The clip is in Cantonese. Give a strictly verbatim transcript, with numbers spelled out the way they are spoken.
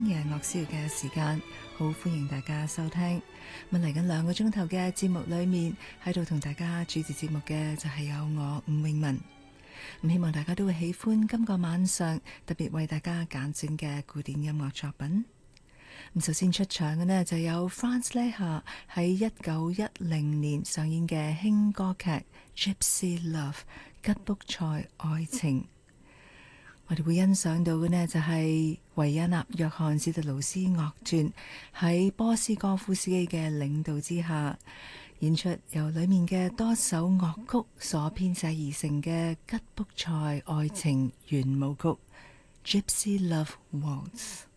夜樂逍遙嘅時間，好歡迎大家收聽。咁嚟緊兩個鐘頭嘅節目裏面，喺度同大家主持節目嘅就係有我吳詠文。咁希望大家都會喜歡今個晚上特別為大家揀選嘅古典音樂作品。咁首先出場嘅呢，就有 Franz Lehár 喺一九一零年上演嘅輕歌劇《Gypsy Love》吉卜賽愛情。我哋會欣賞到嘅呢，就係維也納約翰史特勞斯樂團喺波斯哥夫斯基嘅領導之下演出由裏面嘅多首樂曲所編製而成嘅吉卜賽愛情圓舞曲《Gypsy Love Waltz》。